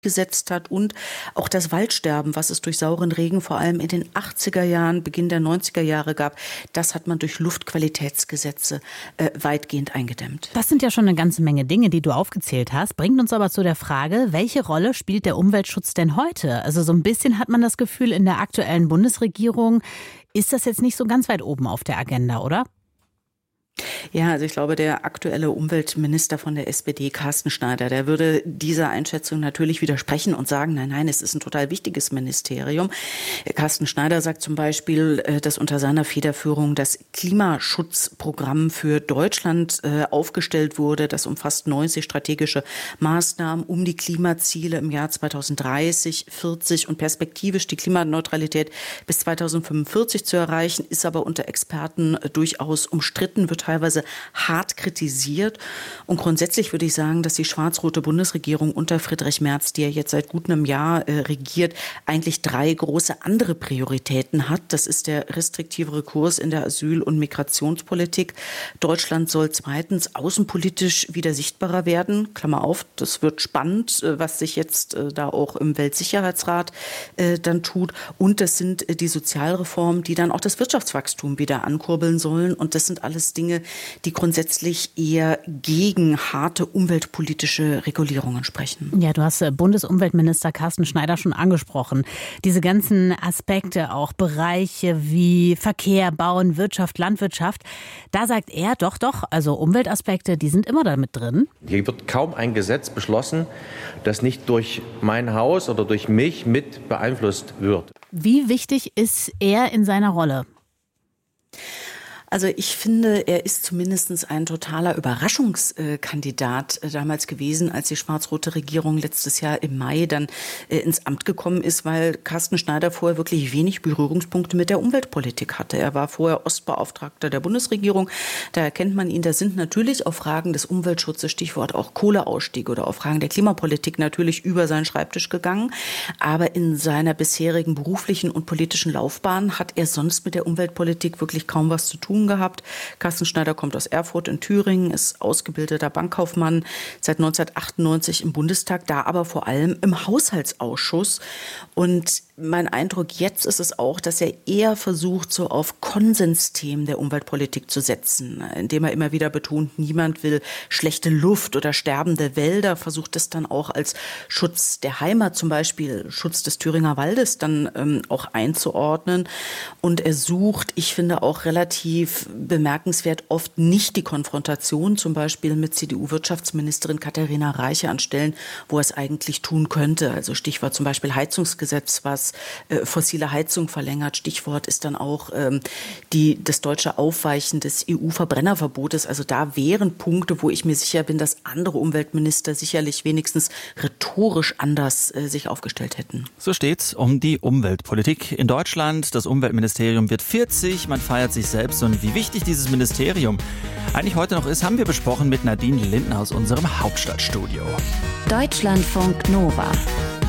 gesetzt hat und auch das Waldsterben, was es durch sauren Regen vor allem in den 80er Jahren, Beginn der 90er Jahre gab, das hat man durch Luftqualitätsgesetze weitgehend eingedämmt. Das sind ja schon eine ganze Menge Dinge, die du aufgezählt hast. Bringt uns aber zu der Frage, welche Rolle spielt der Umweltschutz denn heute? Also so ein bisschen hat man das Gefühl, in der aktuellen Bundesregierung ist das jetzt nicht so ganz weit oben auf der Agenda, oder? Ja, also ich glaube, der aktuelle Umweltminister von der SPD, Carsten Schneider, der würde dieser Einschätzung natürlich widersprechen und sagen, nein, es ist ein total wichtiges Ministerium. Carsten Schneider sagt zum Beispiel, dass unter seiner Federführung das Klimaschutzprogramm für Deutschland aufgestellt wurde. Das umfasst 90 strategische Maßnahmen, um die Klimaziele im Jahr 2030, 40 und perspektivisch die Klimaneutralität bis 2045 zu erreichen, ist aber unter Experten durchaus umstritten, wird teilweise hart kritisiert. Und grundsätzlich würde ich sagen, dass die schwarz-rote Bundesregierung unter Friedrich Merz, die ja jetzt seit gut einem Jahr regiert, eigentlich 3 große andere Prioritäten hat. Das ist der restriktivere Kurs in der Asyl- und Migrationspolitik. Deutschland soll zweitens außenpolitisch wieder sichtbarer werden. Klammer auf, das wird spannend, was sich jetzt da auch im Weltsicherheitsrat dann tut. Und das sind die Sozialreformen, die dann auch das Wirtschaftswachstum wieder ankurbeln sollen. Und das sind alles Dinge, die grundsätzlich eher gegen harte umweltpolitische Regulierungen sprechen. Ja, du hast Bundesumweltminister Carsten Schneider schon angesprochen. Diese ganzen Aspekte, auch Bereiche wie Verkehr, Bauen, Wirtschaft, Landwirtschaft, da sagt er, doch, also Umweltaspekte, die sind immer damit drin. Hier wird kaum ein Gesetz beschlossen, das nicht durch mein Haus oder durch mich mit beeinflusst wird. Wie wichtig ist er in seiner Rolle? Also ich finde, er ist zumindest ein totaler Überraschungskandidat damals gewesen, als die schwarz-rote Regierung letztes Jahr im Mai dann ins Amt gekommen ist, weil Carsten Schneider vorher wirklich wenig Berührungspunkte mit der Umweltpolitik hatte. Er war vorher Ostbeauftragter der Bundesregierung, da erkennt man ihn. Da sind natürlich auf Fragen des Umweltschutzes, Stichwort auch Kohleausstieg oder auf Fragen der Klimapolitik natürlich über seinen Schreibtisch gegangen. Aber in seiner bisherigen beruflichen und politischen Laufbahn hat er sonst mit der Umweltpolitik wirklich kaum was zu tun gehabt. Carsten Schneider kommt aus Erfurt in Thüringen, ist ausgebildeter Bankkaufmann, seit 1998 im Bundestag, da aber vor allem im Haushaltsausschuss. Und mein Eindruck jetzt ist es auch, dass er eher versucht, so auf Konsensthemen der Umweltpolitik zu setzen, indem er immer wieder betont, niemand will schlechte Luft oder sterbende Wälder, versucht es dann auch als Schutz der Heimat, zum Beispiel Schutz des Thüringer Waldes, dann auch einzuordnen. Und er sucht, ich finde auch relativ bemerkenswert, oft nicht die Konfrontation, zum Beispiel mit CDU-Wirtschaftsministerin Katharina Reiche an Stellen, wo er es eigentlich tun könnte. Also Stichwort zum Beispiel Heizungsgesetz, was fossile Heizung verlängert. Stichwort ist dann auch das deutsche Aufweichen des EU-Verbrennerverbotes. Also da wären Punkte, wo ich mir sicher bin, dass andere Umweltminister sicherlich wenigstens rhetorisch anders sich aufgestellt hätten. So steht's um die Umweltpolitik in Deutschland. Das Umweltministerium wird 40, man feiert sich selbst, und wie wichtig dieses Ministerium eigentlich heute noch ist, haben wir besprochen mit Nadine Linden aus unserem Hauptstadtstudio. Deutschlandfunk Nova.